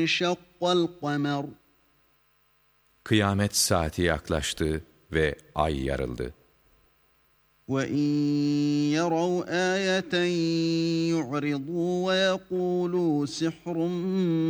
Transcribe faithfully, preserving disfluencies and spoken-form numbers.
انشق القمر Kıyamet saati yaklaştı ve ay yarıldı. وَإِنْ يَرَوْا آيَةً يُعْرِضُوا وَيَقُولُوا سِحْرٌ